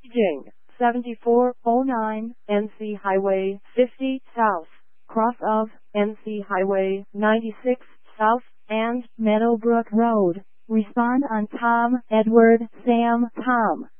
Jing, 7409, NC Highway 50 South, cross of NC Highway 96 South, and Meadowbrook Road. Respond on Tom, Edward, Sam, Tom.